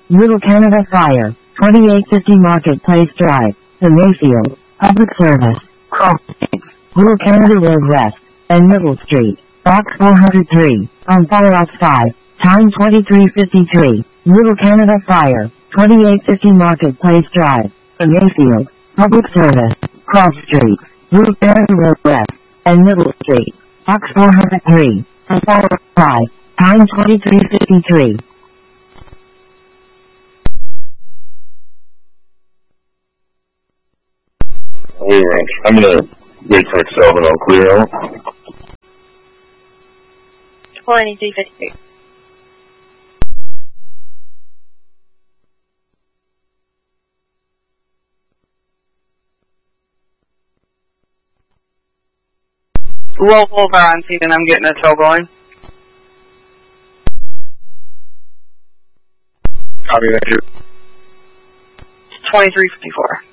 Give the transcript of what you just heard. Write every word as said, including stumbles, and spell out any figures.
Little Canada Fire, twenty-eight fifty Marketplace Drive, The Mayfield, Public Service, Cross Street, Little Canada Road West, and Middle Street, Box four hundred three, on Firefox five, time twenty-three fifty-three, Little Canada Fire, twenty-eight fifty Marketplace Drive, The Mayfield, Public Service, Cross Street, Little Canada Road West, and Middle Street, Box four hundred three, on Firefox five, time twenty-three fifty-three. Hey, Ranch. I'm gonna wait for Excel and I'll clear out. twenty-three fifty-three. Roll over on season, I'm getting a tow going. Copy that, too. twenty-three fifty-four.